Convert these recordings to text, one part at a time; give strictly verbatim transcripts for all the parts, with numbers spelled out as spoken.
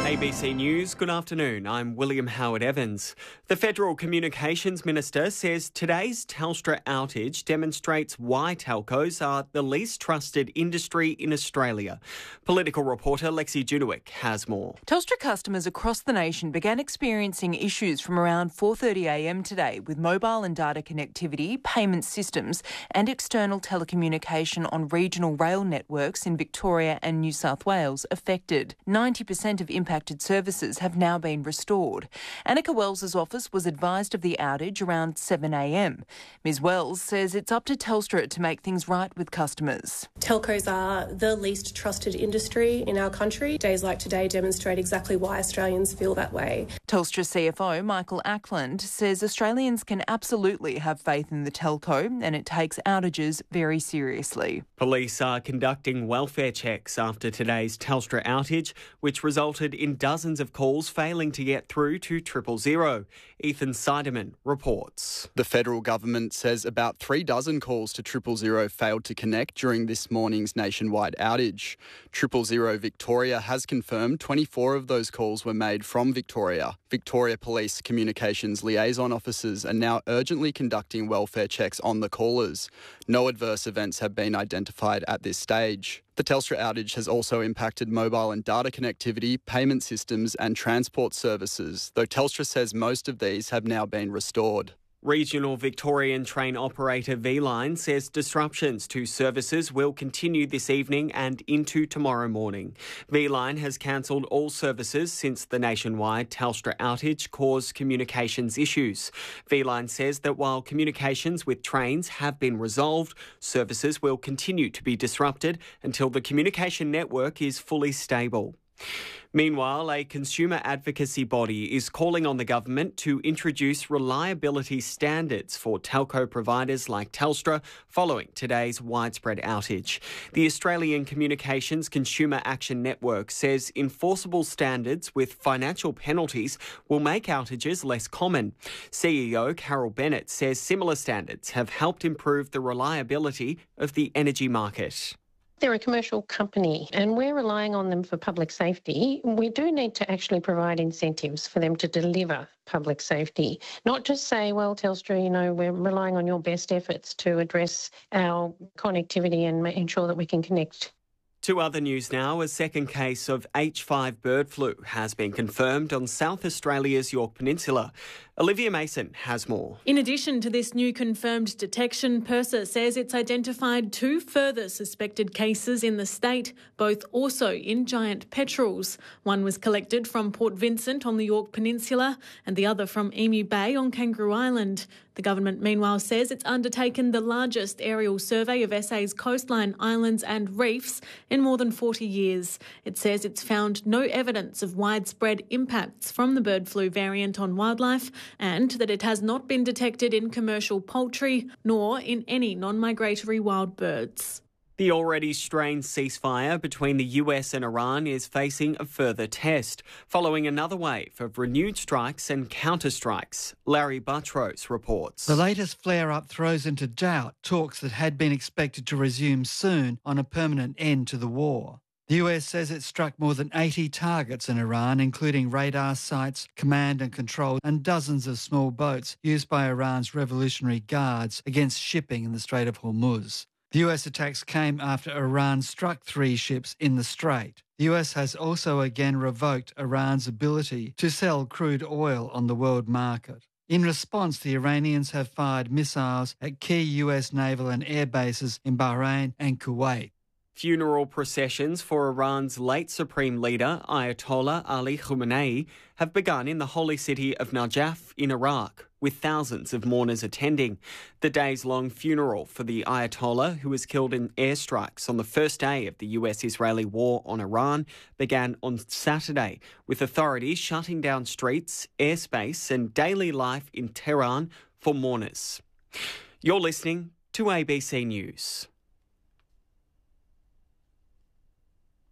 A B C News, good afternoon. I'm William Howard Evans. The Federal Communications Minister says today's Telstra outage demonstrates why telcos are the least trusted industry in Australia. Political reporter Lexi Judowick has more. Telstra customers across the nation began experiencing issues from around four thirty a m today with mobile and data connectivity, payment systems and external telecommunication on regional rail networks in Victoria and New South Wales affected. ninety percent of impacted services have now been restored. Annika Wells's office was advised of the outage around seven a m. Ms Wells says it's up to Telstra to make things right with customers. Telcos are the least trusted industry in our country. Days like today demonstrate exactly why Australians feel that way. Telstra C F O Michael Ackland says Australians can absolutely have faith in the telco and it takes outages very seriously. Police are conducting welfare checks after today's Telstra outage, which resulted in dozens of calls failing to get through to triple zero. Ethan Seidemann reports. The federal government says about three dozen calls to triple zero failed to connect during this morning's nationwide outage. Triple zero Victoria has confirmed twenty-four of those calls were made from Victoria. Victoria Police Communications liaison officers are now urgently conducting welfare checks on the callers. No adverse events have been identified at this stage. The Telstra outage has also impacted mobile and data connectivity, payment systems and transport services, though Telstra says most of these have now been restored. Regional Victorian train operator V-Line says disruptions to services will continue this evening and into tomorrow morning. V-Line has cancelled all services since the nationwide Telstra outage caused communications issues. V-Line says that while communications with trains have been resolved, services will continue to be disrupted until the communication network is fully stable. Meanwhile, a consumer advocacy body is calling on the government to introduce reliability standards for telco providers like Telstra following today's widespread outage. The Australian Communications Consumer Action Network says enforceable standards with financial penalties will make outages less common. C E O Carol Bennett says similar standards have helped improve the reliability of the energy market. They're a commercial company and we're relying on them for public safety. We do need to actually provide incentives for them to deliver public safety, not just say, well, Telstra, you know, we're relying on your best efforts to address our connectivity and ensure that we can connect. To other news now, a second case of H five bird flu has been confirmed on South Australia's Yorke Peninsula. Olivia Mason has more. In addition to this new confirmed detection, PIRSA says it's identified two further suspected cases in the state, both also in giant petrels. One was collected from Port Vincent on the Yorke Peninsula and the other from Emu Bay on Kangaroo Island. The government, meanwhile, says it's undertaken the largest aerial survey of S A's coastline, islands and reefs in more than forty years. It says it's found no evidence of widespread impacts from the bird flu variant on wildlife and that it has not been detected in commercial poultry nor in any non-migratory wild birds. The already strained ceasefire between the U S and Iran is facing a further test, following another wave of renewed strikes and counterstrikes. Larry Buttrose reports. The latest flare-up throws into doubt talks that had been expected to resume soon on a permanent end to the war. The U S says it struck more than eighty targets in Iran, including radar sites, command and control, and dozens of small boats used by Iran's Revolutionary Guards against shipping in the Strait of Hormuz. The U S attacks came after Iran struck three ships in the Strait. The U S has also again revoked Iran's ability to sell crude oil on the world market. In response, the Iranians have fired missiles at key U S naval and air bases in Bahrain and Kuwait. Funeral processions for Iran's late Supreme Leader, Ayatollah Ali Khamenei, have begun in the holy city of Najaf in Iraq, with thousands of mourners attending. The days-long funeral for the Ayatollah, who was killed in airstrikes on the first day of the U S-Israeli war on Iran, began on Saturday, with authorities shutting down streets, airspace and daily life in Tehran for mourners. You're listening to A B C News.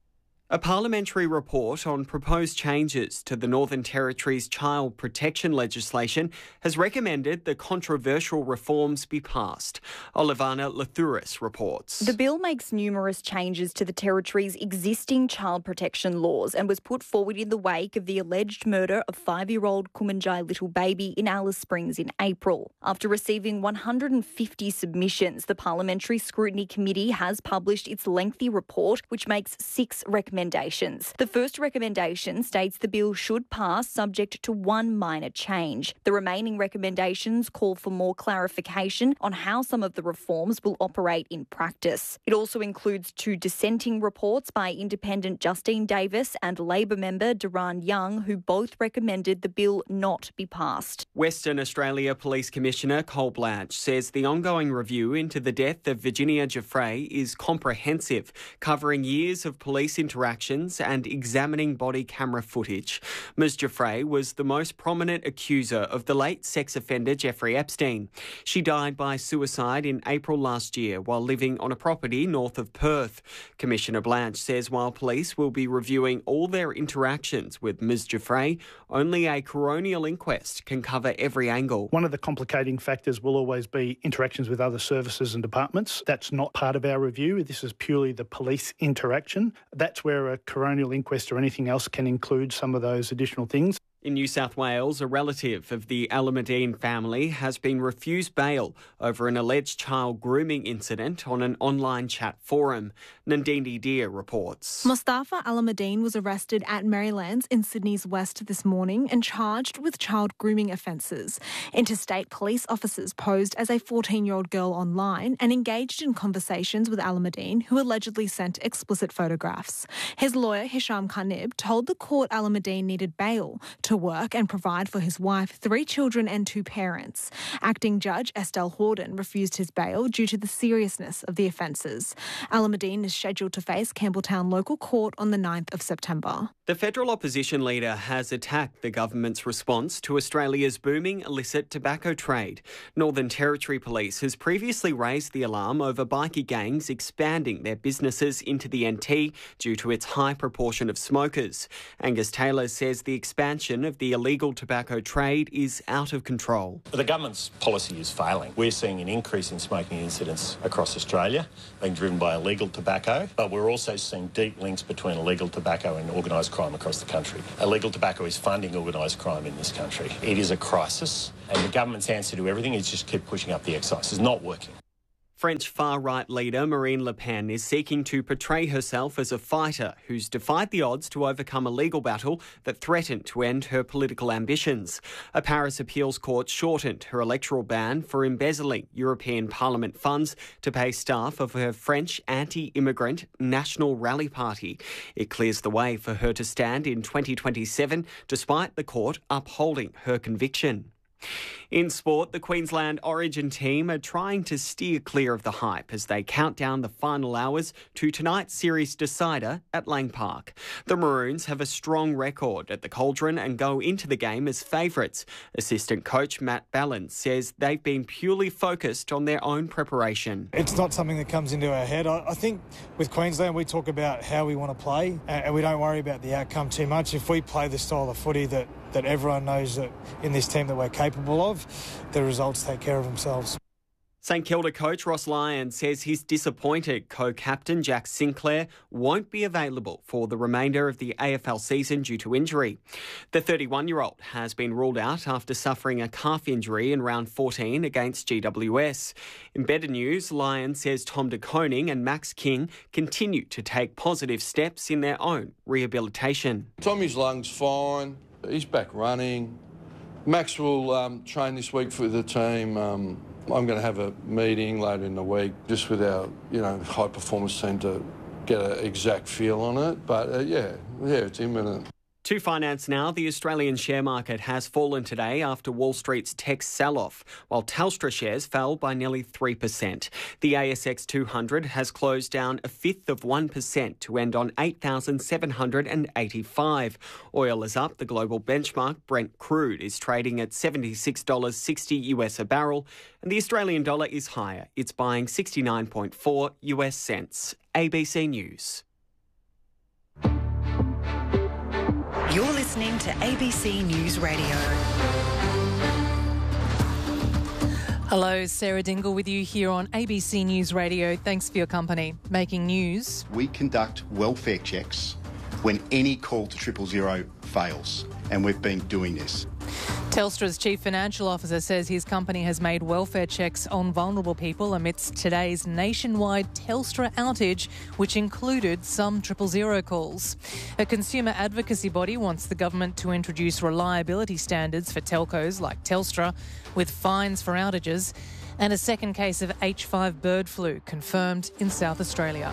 A parliamentary report on proposed changes to the Northern Territory's child protection legislation has recommended the controversial reforms be passed. Olivana Lathouris reports. The bill makes numerous changes to the Territory's existing child protection laws and was put forward in the wake of the alleged murder of five-year-old Kumanjai Little Baby in Alice Springs in April. After receiving one hundred fifty submissions, the Parliamentary Scrutiny Committee has published its lengthy report, which makes six recommendations. Recommendations. The first recommendation states the bill should pass subject to one minor change. The remaining recommendations call for more clarification on how some of the reforms will operate in practice. It also includes two dissenting reports by independent Justine Davis and Labor member Duran Young, who both recommended the bill not be passed. Western Australia Police Commissioner Cole Blanche says the ongoing review into the death of Virginia Giuffre is comprehensive, covering years of police interaction and examining body camera footage. Miz Giuffre was the most prominent accuser of the late sex offender Jeffrey Epstein. She died by suicide in April last year while living on a property north of Perth. Commissioner Blanche says while police will be reviewing all their interactions with Miz Giuffre, only a coronial inquest can cover every angle. One of the complicating factors will always be interactions with other services and departments. That's not part of our review. This is purely the police interaction. That's where a coronial inquest or anything else can include some of those additional things. In New South Wales, a relative of the Alameddine family has been refused bail over an alleged child grooming incident on an online chat forum. Nandini Deer reports. Mustafa Alameddine was arrested at Marylands in Sydney's West this morning and charged with child grooming offences. Interstate police officers posed as a fourteen-year-old girl online and engaged in conversations with Alameddine, who allegedly sent explicit photographs. His lawyer, Hisham Khanib, told the court Alameddine needed bail to work and provide for his wife, three children and two parents. Acting Judge Estelle Horden refused his bail due to the seriousness of the offences. Alameddine is scheduled to face Campbelltown Local Court on the ninth of September. The federal opposition leader has attacked the government's response to Australia's booming illicit tobacco trade. Northern Territory Police has previously raised the alarm over bikie gangs expanding their businesses into the N T due to its high proportion of smokers. Angus Taylor says the expansion of the illegal tobacco trade is out of control. The government's policy is failing. We're seeing an increase in smoking incidents across Australia, being driven by illegal tobacco, but we're also seeing deep links between illegal tobacco and organised crime across the country. Illegal tobacco is funding organised crime in this country. It is a crisis, and the government's answer to everything is just keep pushing up the excise. It's not working. French far-right leader Marine Le Pen is seeking to portray herself as a fighter who's defied the odds to overcome a legal battle that threatened to end her political ambitions. A Paris appeals court shortened her electoral ban for embezzling European Parliament funds to pay staff of her French anti-immigrant National Rally Party. It clears the way for her to stand in twenty twenty-seven, despite the court upholding her conviction. In sport, the Queensland Origin team are trying to steer clear of the hype as they count down the final hours to tonight's series decider at Lang Park. The Maroons have a strong record at the Cauldron and go into the game as favourites. Assistant coach Matt Ballin says they've been purely focused on their own preparation. It's not something that comes into our head. I, I think with Queensland we talk about how we want to play and we don't worry about the outcome too much. If we play the style of footy that, that everyone knows that in this team that we're capable of, the results take care of themselves. St Kilda coach Ross Lyon says he's disappointed co-captain Jack Sinclair won't be available for the remainder of the A F L season due to injury. The thirty-one-year-old has been ruled out after suffering a calf injury in round fourteen against G W S. In better news, Lyon says Tom De Koning and Max King continue to take positive steps in their own rehabilitation. Tommy's lungs fine. He's back running. Max will um, train this week for the team. Um, I'm going to have a meeting later in the week just with our, you know, high performance team to get an exact feel on it. But uh, yeah, yeah, it's imminent. To finance now, the Australian share market has fallen today after Wall Street's tech sell-off, while Telstra shares fell by nearly three percent. The A S X two hundred has closed down a fifth of one percent to end on eight thousand seven hundred eighty-five. Oil is up. The global benchmark, Brent crude, is trading at seventy-six dollars sixty US a barrel, and the Australian dollar is higher. It's buying sixty-nine point four US cents. A B C News. listening to A B C News Radio. Hello, Sarah Dingle with you here on A B C News Radio. Thanks for your company. Making news. We conduct welfare checks when any call to triple zero fails, and we've been doing this. Telstra's Chief Financial Officer says his company has made welfare checks on vulnerable people amidst today's nationwide Telstra outage, which included some triple zero calls. A consumer advocacy body wants the government to introduce reliability standards for telcos like Telstra, with fines for outages, and a second case of H five bird flu confirmed in South Australia.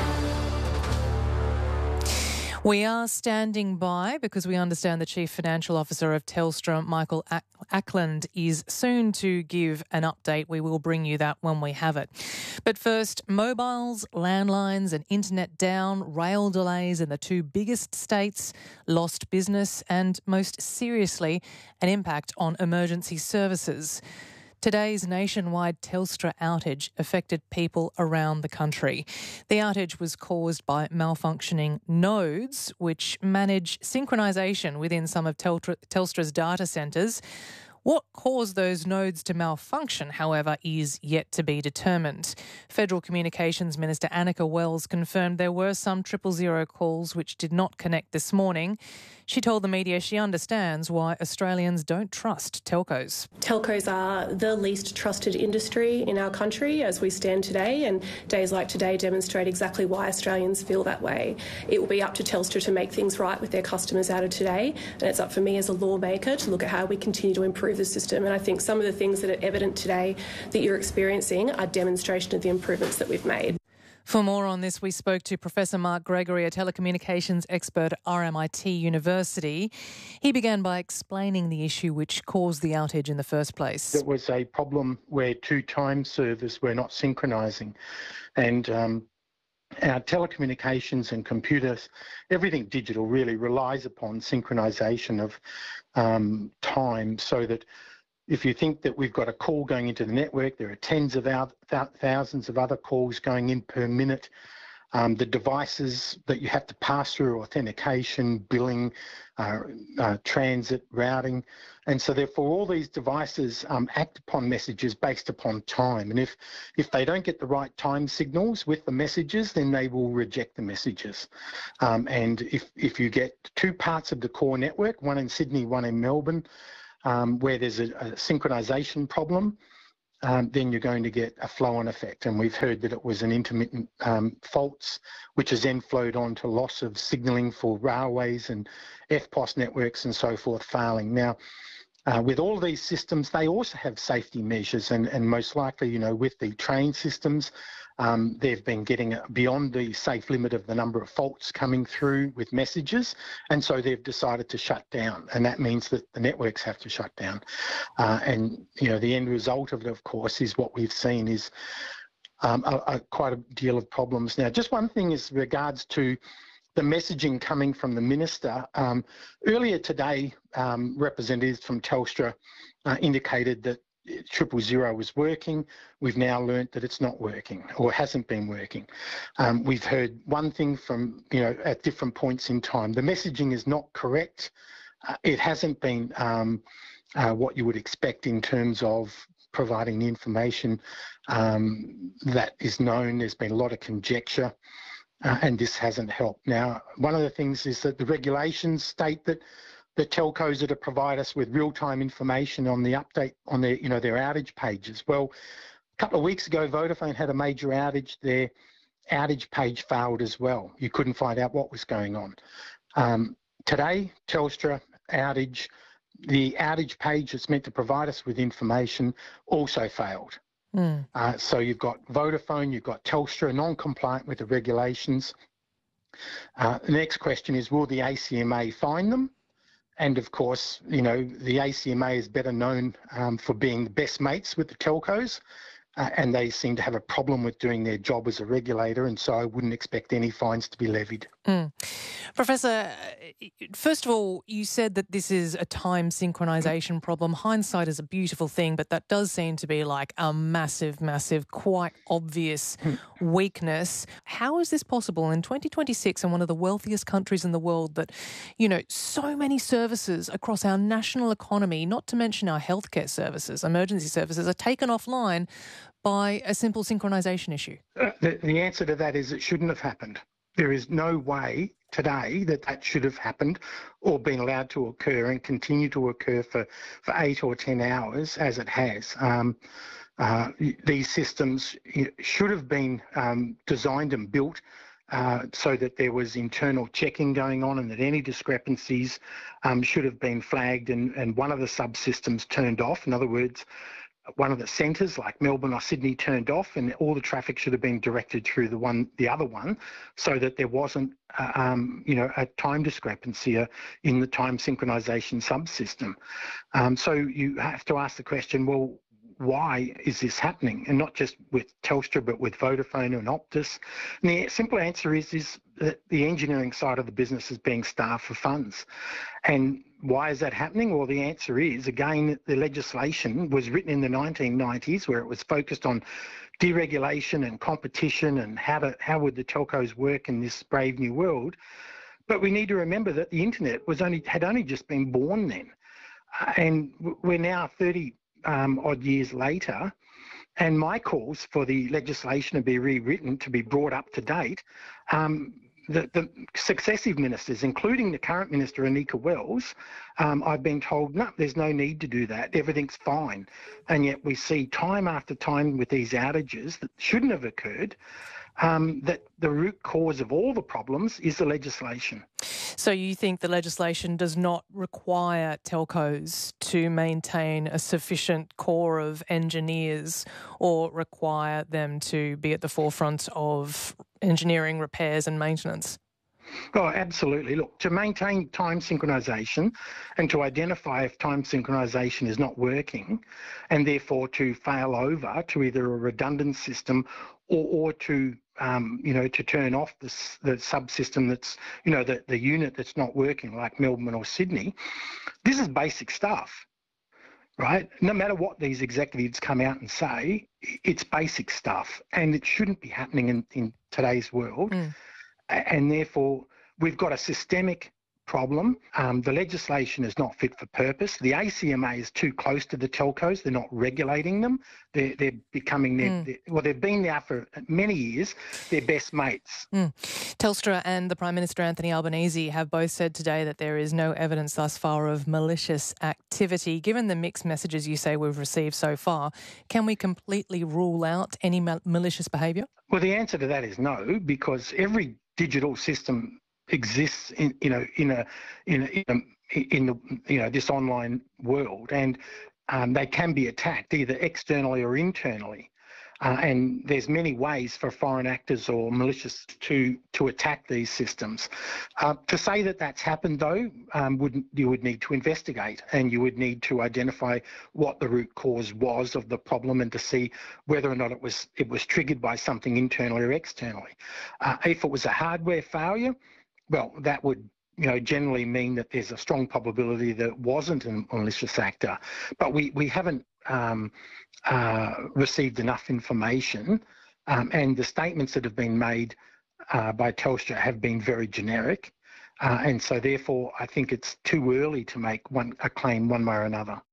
We are standing by because we understand the Chief Financial Officer of Telstra, Michael Ackland, is soon to give an update. We will bring you that when we have it. But first, mobiles, landlines and internet down, rail delays in the two biggest states, lost business and, most seriously, an impact on emergency services. Today's nationwide Telstra outage affected people around the country. The outage was caused by malfunctioning nodes, which manage synchronisation within some of Telstra's data centres. What caused those nodes to malfunction, however, is yet to be determined. Federal Communications Minister Annika Wells confirmed there were some triple zero calls which did not connect this morning. She told the media she understands why Australians don't trust telcos. Telcos are the least trusted industry in our country as we stand today, and days like today demonstrate exactly why Australians feel that way. It will be up to Telstra to make things right with their customers out of today, and it's up for me as a lawmaker to look at how we continue to improve the system. And I think some of the things that are evident today that you're experiencing are demonstration of the improvements that we've made. For more on this, we spoke to Professor Mark Gregory, a telecommunications expert at R M I T University. He began by explaining the issue which caused the outage in the first place. It was a problem where two time servers were not synchronising, and um, our telecommunications and computers, everything digital really relies upon synchronisation of um, time, so that if you think that we've got a call going into the network, there are tens of out, th- thousands of other calls going in per minute. Um, the devices that you have to pass through authentication, billing, uh, uh, transit, routing. And so therefore all these devices um, act upon messages based upon time. And if, if they don't get the right time signals with the messages, then they will reject the messages. Um, and if, if you get two parts of the core network, one in Sydney, one in Melbourne, Um, where there's a, a synchronisation problem, um, then you're going to get a flow-on effect. And we've heard that it was an intermittent um, faults, which has then flowed on to loss of signalling for railways and F P O S networks and so forth failing. Now, uh, with all of these systems, they also have safety measures, and, and most likely, you know, with the train systems, Um, they've been getting beyond the safe limit of the number of faults coming through with messages, and so they've decided to shut down, and that means that the networks have to shut down. Uh, and, you know, the end result of it, of course, is what we've seen is um, a, a, quite a deal of problems. Now, just one thing is regards to the messaging coming from the minister. Um, earlier today, um, representatives from Telstra uh, indicated that triple zero was working. We've now learnt that it's not working or hasn't been working. Um, we've heard one thing from, you know, at different points in time. The messaging is not correct. Uh, it hasn't been um, uh, what you would expect in terms of providing the information um, that is known. There's been a lot of conjecture uh, and this hasn't helped. Now, one of the things is that the regulations state that the telcos are to provide us with real-time information on the update on their, you know, their outage pages. Well, a couple of weeks ago, Vodafone had a major outage. Their outage page failed as well. You couldn't find out what was going on. Um, today, Telstra outage, the outage page that's meant to provide us with information also failed. Mm. Uh, so you've got Vodafone, you've got Telstra non-compliant with the regulations. Uh, the next question is, will the A C M A fine them? And of course, you know, the A C M A is better known um, for being the best mates with the telcos, uh, and they seem to have a problem with doing their job as a regulator, and so I wouldn't expect any fines to be levied. Mm. Professor, first of all, you said that this is a time synchronisation problem. Hindsight is a beautiful thing, but that does seem to be like a massive, massive, quite obvious weakness. How is this possible in twenty twenty-six in one of the wealthiest countries in the world that, you know, so many services across our national economy, not to mention our healthcare services, emergency services, are taken offline by a simple synchronisation issue? Uh, the, the answer to that is it shouldn't have happened. There is no way today that that should have happened or been allowed to occur and continue to occur for, for eight or ten hours as it has. Um, uh, these systems should have been um, designed and built uh, so that there was internal checking going on and that any discrepancies um, should have been flagged and, and one of the subsystems turned off. In other words, one of the centres like Melbourne or Sydney turned off and all the traffic should have been directed through the one, the other one, so that there wasn't, uh, um, you know, a time discrepancy uh, in the time synchronisation subsystem. Um, so you have to ask the question, well, why is this happening? And not just with Telstra, but with Vodafone and Optus. And the simple answer is, is that the engineering side of the business is being starved for funds. And why is that happening? Well, the answer is, again, the legislation was written in the nineteen nineties where it was focused on deregulation and competition and how to, how would the telcos work in this brave new world. But we need to remember that the internet was only had only just been born then. Uh, and we're now thirty um, odd years later, and my calls for the legislation to be rewritten, to be brought up to date, um, The, the successive ministers, including the current minister, Anika Wells, um, I've been told, no, there's no need to do that. Everything's fine. And yet we see time after time with these outages that shouldn't have occurred, um, that the root cause of all the problems is the legislation. So you think the legislation does not require telcos to maintain a sufficient core of engineers or require them to be at the forefront of engineering, repairs and maintenance? Oh, absolutely. Look, to maintain time synchronisation and to identify if time synchronisation is not working and therefore to fail over to either a redundant system or, or to, um, you know, to turn off the, the subsystem that's, you know, the, the unit that's not working like Melbourne or Sydney, this is basic stuff, right? No matter what these executives come out and say, it's basic stuff and it shouldn't be happening in, in today's world. Mm. And therefore, we've got a systemic problem. Um, the legislation is not fit for purpose. The A C M A is too close to the telcos. They're not regulating them. They're, they're becoming, their, mm. their, well, they've been there for many years, their best mates. Mm. Telstra and the Prime Minister, Anthony Albanese, have both said today that there is no evidence thus far of malicious activity. Given the mixed messages you say we've received so far, can we completely rule out any mal- malicious behaviour? Well, the answer to that is no, because every digital system exists in, you know, in a, in a, in, a, in the, you know, this online world, and um, they can be attacked either externally or internally. Uh, and there's many ways for foreign actors or malicious to to attack these systems. Uh, to say that that's happened, though, um, would you would need to investigate, and you would need to identify what the root cause was of the problem, and to see whether or not it was it was triggered by something internally or externally. Uh, if it was a hardware failure, well, that would, you know, generally mean that there's a strong probability that it wasn't a malicious actor. But we we haven't um, uh, received enough information, um, and the statements that have been made uh, by Telstra have been very generic, uh, and so therefore I think it's too early to make one a claim one way or another.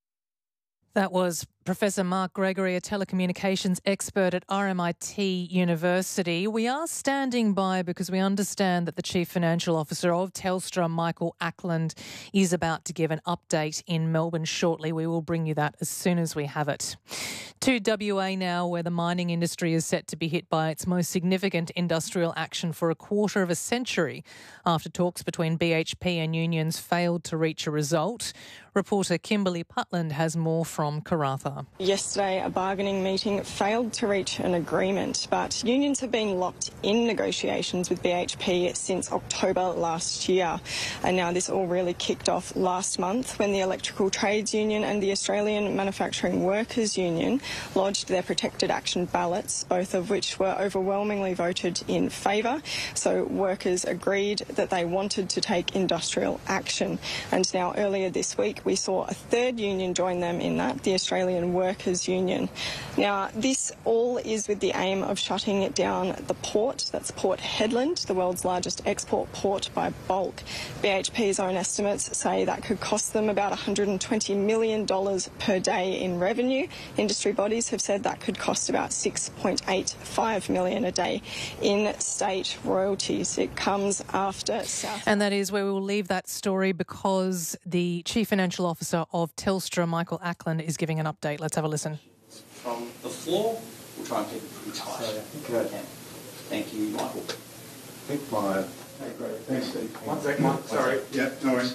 That was Professor Mark Gregory, a telecommunications expert at R M I T University. We are standing by because we understand that the Chief Financial Officer of Telstra, Michael Ackland, is about to give an update in Melbourne shortly. We will bring you that as soon as we have it. To W A now, where the mining industry is set to be hit by its most significant industrial action for a quarter of a century after talks between B H P and unions failed to reach a result. Reporter Kimberly Putland has more from Karratha. far. Yesterday, a bargaining meeting failed to reach an agreement, but unions have been locked in negotiations with B H P since October last year. And now this all really kicked off last month when the Electrical Trades Union and the Australian Manufacturing Workers Union lodged their protected action ballots, both of which were overwhelmingly voted in favour. So workers agreed that they wanted to take industrial action. And now earlier this week we saw a third union join them in that, the Australian Workers Union. Now this all is with the aim of shutting down the port, that's Port Hedland, the world's largest export port by bulk. B H P's own estimates say that could cost them about one hundred twenty million dollars per day in revenue. Industry bodies have said that could cost about six point eight five million dollars a day in state royalties. It comes after South... And that is where we will leave that story because the Chief Financial Officer of Telstra, Michael Ackland, is giving an update. Let's have a listen. From the floor, we'll try and keep it pretty tight. Sorry, I think I can. Thank you, Michael. I think my... Hey, great. Thanks, Steve. One second, Mike. Sorry. Yeah, no worries.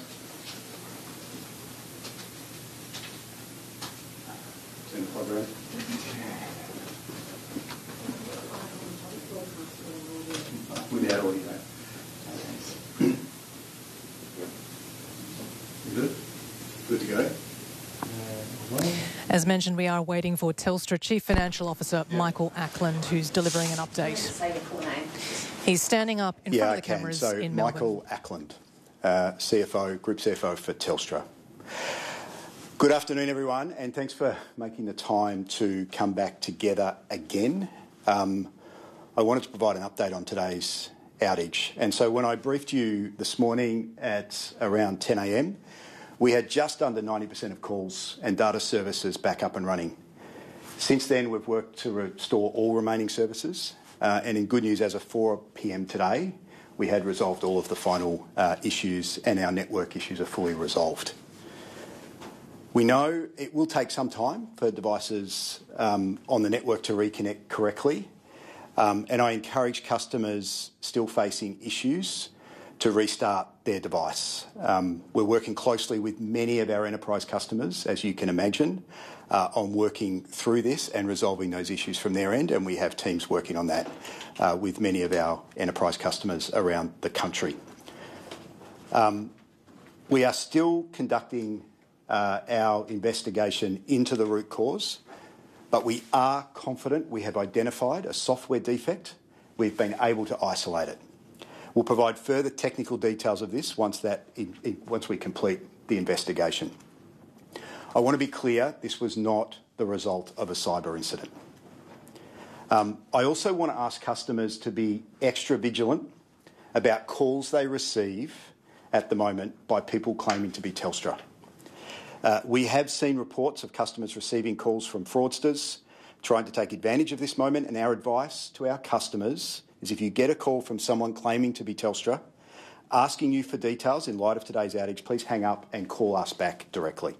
Turn the plug around. Without audio. You good? Good to go? As mentioned, we are waiting for Telstra Chief Financial Officer yeah. Michael Ackland, who's delivering an update. Say your full name. He's standing up in yeah, front of the I cameras can. So in Michael Melbourne. Ackland, uh, C F O, Group C F O for Telstra. Good afternoon, everyone, and thanks for making the time to come back together again. Um, I wanted to provide an update on today's outage. And so when I briefed you this morning at around ten a m, we had just under ninety percent of calls and data services back up and running. Since then, we've worked to restore all remaining services. Uh, and in good news, as of four p m today, we had resolved all of the final uh, issues and our network issues are fully resolved. We know it will take some time for devices um, on the network to reconnect correctly. Um, and I encourage customers still facing issues to restart their device. Um, we're working closely with many of our enterprise customers, as you can imagine, uh, on working through this and resolving those issues from their end, and we have teams working on that uh, with many of our enterprise customers around the country. Um, we are still conducting uh, our investigation into the root cause, but we are confident we have identified a software defect. We've been able to isolate it. We'll provide further technical details of this once, that in, in, once we complete the investigation. I want to be clear, this was not the result of a cyber incident. Um, I also want to ask customers to be extra vigilant about calls they receive at the moment by people claiming to be Telstra. Uh, we have seen reports of customers receiving calls from fraudsters trying to take advantage of this moment, and our advice to our customers is if you get a call from someone claiming to be Telstra, asking you for details in light of today's outage, please hang up and call us back directly.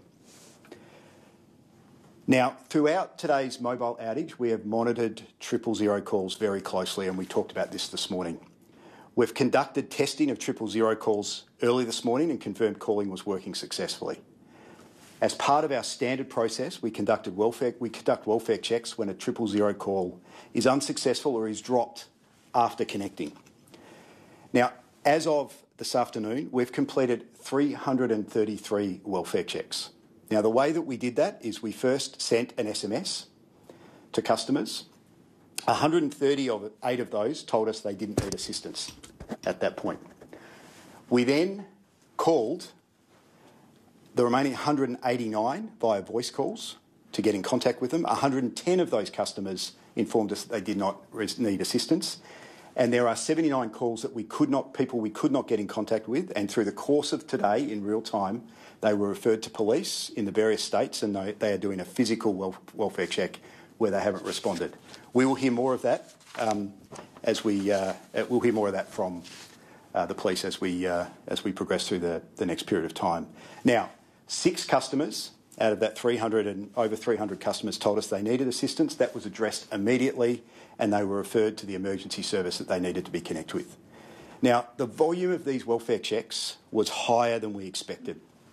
Now, throughout today's mobile outage, we have monitored triple zero calls very closely, and we talked about this this morning. We've conducted testing of triple zero calls early this morning and confirmed calling was working successfully. As part of our standard process, we conducted welfare, we conduct welfare checks when a triple zero call is unsuccessful or is dropped after connecting. Now, as of this afternoon, we've completed three hundred thirty-three welfare checks. Now, the way that we did that is we first sent an S M S to customers. one hundred thirty-eight of those told us they didn't need assistance at that point. We then called the remaining one hundred eighty-nine via voice calls to get in contact with them. one hundred ten of those customers informed us that they did not need assistance. And there are seventy-nine calls that we could not, people we could not get in contact with, and through the course of today, in real time, they were referred to police in the various states, and they, they are doing a physical wel welfare check where they haven't responded. We will hear more of that um, as we uh, we'll hear more of that from uh, the police as we uh, as we progress through the, the next period of time. Now, six customers out of that three hundred and over three hundred customers told us they needed assistance. That was addressed immediately, and they were referred to the emergency service that they needed to be connected with. Now, the volume of these welfare checks was higher than we expected.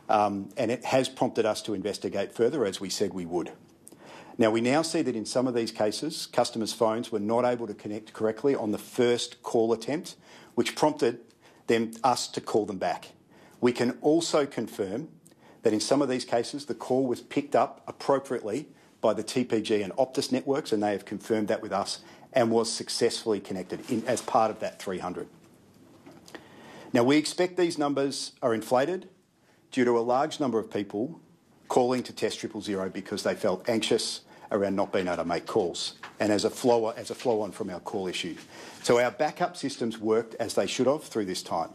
um, and it has prompted us to investigate further, as we said we would. Now, we now see that in some of these cases, customers' phones were not able to connect correctly on the first call attempt, which prompted them, us to call them back. We can also confirm that in some of these cases, the call was picked up appropriately by the T P G and Optus networks, and they have confirmed that with us, and was successfully connected in, as part of that three hundred. Now, we expect these numbers are inflated due to a large number of people calling to test triple zero because they felt anxious around not being able to make calls, and as a flow as a flow on from our call issue. So our backup systems worked as they should have through this time.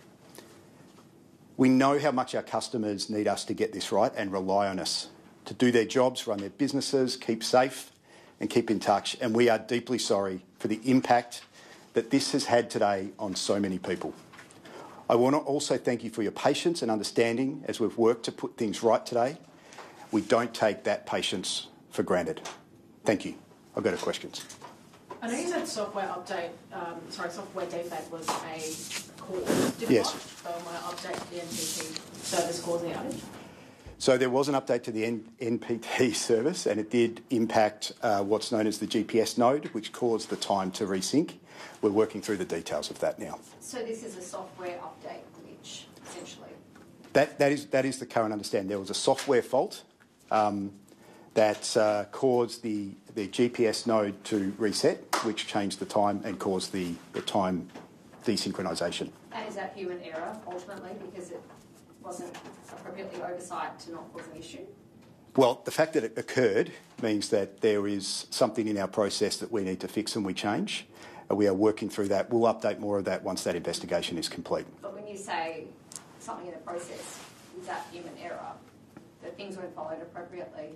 We know how much our customers need us to get this right and rely on us to do their jobs, run their businesses, keep safe and keep in touch, and we are deeply sorry for the impact that this has had today on so many people. I want to also thank you for your patience and understanding as we've worked to put things right today. We don't take that patience for granted. Thank you. I've got a questions. I know you said software update, um, sorry, software defect was a cause. Did Yes. what firmware update the N P T service cause the outage? So there was an update to the N P T service, and it did impact uh, what's known as the G P S node, which caused the time to resync. We're working through the details of that now. So this is a software update glitch, essentially? That, that, is, that is the current understanding. There was a software fault um, that uh, caused the, the G P S node to reset, which changed the time and caused the, the time desynchronisation. And is that human error, ultimately, because it wasn't appropriately oversight to not cause an issue? Well, the fact that it occurred means that there is something in our process that we need to fix and we change. Uh, we are working through that. We'll update more of that once that investigation is complete. But when you say something in a process, is that human error? That things weren't followed appropriately?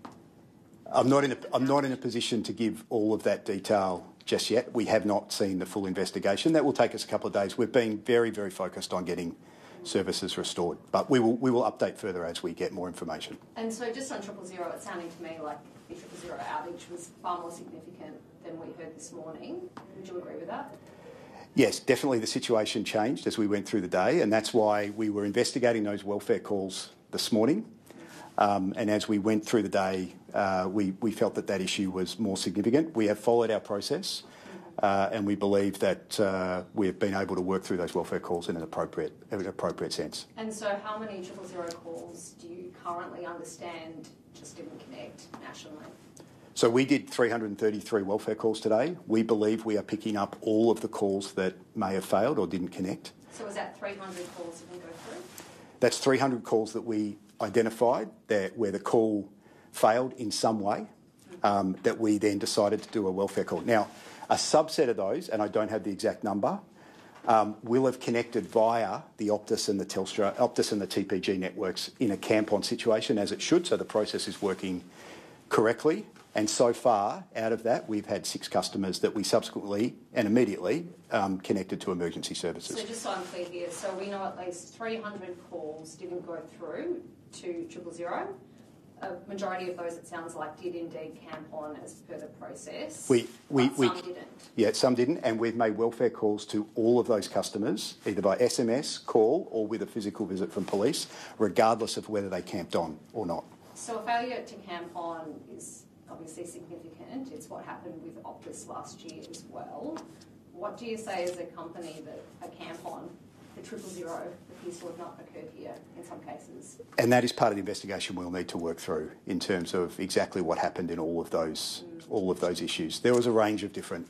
I'm not in a, I'm not in a position to give all of that detail just yet. We have not seen the full investigation. That will take us a couple of days. We've been very, very focused on getting services restored, but we will we will update further as we get more information. And so just on triple zero, it's sounding to me like the triple zero outage was far more significant than we heard this morning. Would you agree with that? Yes, definitely the situation changed as we went through the day, and that's why we were investigating those welfare calls this morning. Um, and as we went through the day, uh, we, we felt that that issue was more significant. We have followed our process, uh, and we believe that uh, we have been able to work through those welfare calls in an appropriate, in an appropriate sense. And so how many triple zero calls do you currently understand just didn't connect nationally? So we did three hundred thirty-three welfare calls today. We believe we are picking up all of the calls that may have failed or didn't connect. So was that three hundred calls that didn't go through? That's three hundred calls that we identified that where the call failed in some way, um, that we then decided to do a welfare call. Now, a subset of those, and I don't have the exact number, um, will have connected via the Optus and the Telstra, Optus and the T P G networks in a camp-on situation, as it should, so the process is working correctly. And so far, out of that, we've had six customers that we subsequently and immediately um, connected to emergency services. So just so I'm clear here, so we know at least three hundred calls didn't go through to triple zero. A majority of those, it sounds like, did indeed camp on as per the process. We, we, but we, some didn't. Yeah, some didn't, and we've made welfare calls to all of those customers, either by S M S, call, or with a physical visit from police, regardless of whether they camped on or not. So a failure to camp on is obviously significant. It's what happened with Optus last year as well. What do you say as a company that a camp on, the triple zero, appears to have not occurred here in some cases? And that is part of the investigation we'll need to work through in terms of exactly what happened in all of those, mm. all of those issues. There was a range of different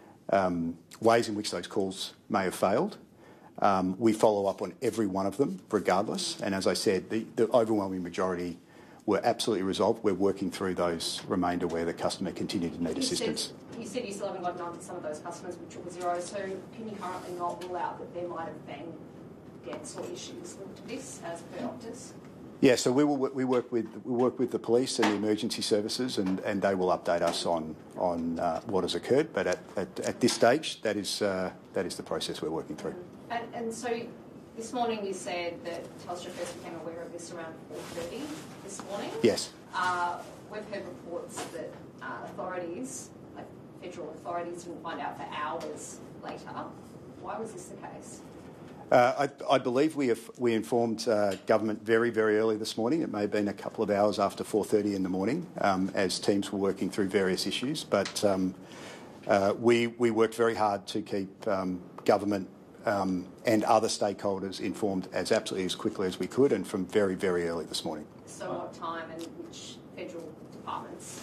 um, ways in which those calls may have failed. Um, we follow up on every one of them regardless, and as I said, the, the overwhelming majority were absolutely resolved. We're working through those remainder where the customer continued to need you assistance. Said, you said you still haven't gotten on to some of those customers with triple zero, so can you currently not rule out that there might have been debts or issues linked to this as per Optus? Yeah, so we will we work with we work with the police and the emergency services, and, and they will update us on on uh, what has occurred. But at, at, at this stage, that is uh, that is the process we're working through. And, and so this morning you said that Telstra first became aware of this around four thirty this morning. Yes. Uh, we've heard reports that uh, authorities, like federal authorities, didn't find out for hours later. Why was this the case? Uh, I, I believe we have, we informed uh, government very, very early this morning. It may have been a couple of hours after four thirty in the morning, um, as teams were working through various issues. But um, uh, we we worked very hard to keep um, government um, and other stakeholders informed as absolutely as quickly as we could, and from very, very early this morning. So, what time and which federal departments?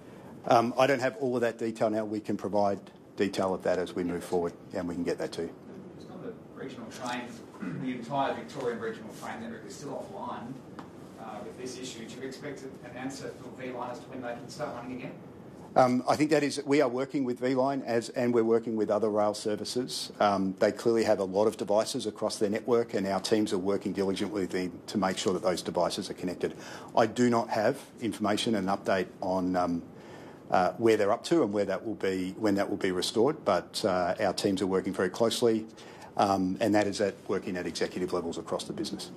Um, I don't have all of that detail now. We can provide detail of that as we move forward, and we can get that to you. Regional trains, the entire Victorian regional train network is still offline uh, with this issue. Do you expect an answer for V-Line as to when they can start running again? Um, I think that is, we are working with V-Line as, and we're working with other rail services. Um, they clearly have a lot of devices across their network, and our teams are working diligently with them to make sure that those devices are connected. I do not have information and update on um, uh, where they're up to and where that will be, when that will be restored, but uh, our teams are working very closely. Um, and that is at working at executive levels across the business.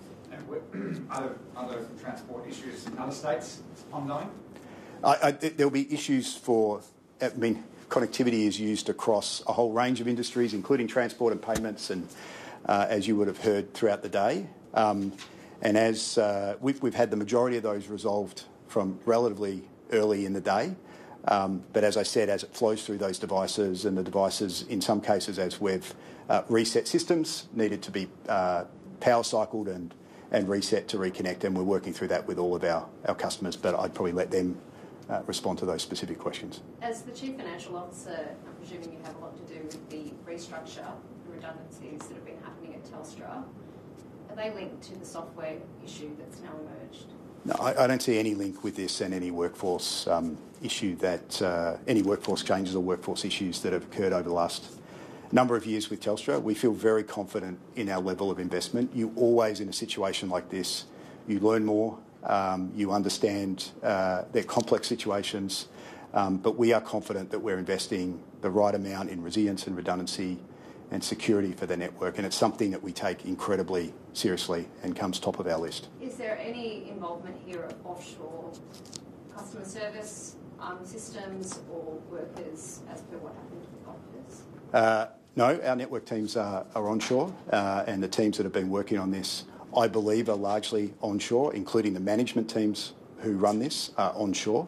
And other, other transport issues in other states ongoing? I, I, there will be issues for, I mean, connectivity is used across a whole range of industries, including transport and payments, and uh, as you would have heard throughout the day. Um, and as uh, we've, we've had the majority of those resolved from relatively early in the day. Um, but as I said, as it flows through those devices, and the devices, in some cases, as we've uh, reset systems, needed to be uh, power cycled and, and reset to reconnect, and we're working through that with all of our, our customers, but I'd probably let them uh, respond to those specific questions. As the Chief Financial Officer, I'm presuming you have a lot to do with the restructure, the redundancies that have been happening at Telstra. Are they linked to the software issue that's now emerged? No, I, I don't see any link with this and any workforce um, issue that, uh, any workforce changes or workforce issues that have occurred over the last number of years with Telstra. We feel very confident in our level of investment. You always, in a situation like this, you learn more, um, you understand uh, they're complex situations, um, but we are confident that we're investing the right amount in resilience and redundancy and security for the network, and it's something that we take incredibly seriously and comes top of our list. Is there any involvement here of offshore customer service um, systems or workers as per what happened with Optus? Uh, no, our network teams are, are onshore, uh, and the teams that have been working on this, I believe, are largely onshore, including the management teams who run this are onshore.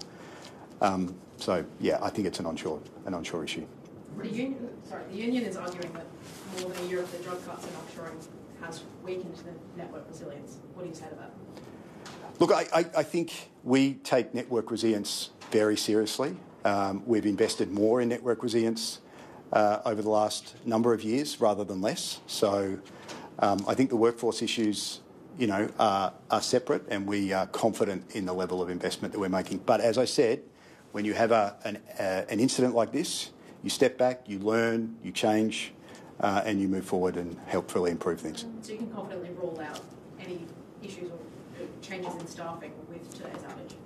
Um, so, yeah, I think it's an onshore, an onshore issue. The union, sorry, the union is arguing that more than a year of the job cuts and offshoring has weakened the network resilience. What do you say to that? Look, I, I, I think we take network resilience very seriously. Um, we've invested more in network resilience uh, over the last number of years rather than less. So um, I think the workforce issues, you know, are, are separate, and we are confident in the level of investment that we're making. But as I said, when you have a, an, uh, an incident like this, you step back, you learn, you change, uh, and you move forward and help really improve things. So you can confidently rule out any issues or changes in staffing with today's outage?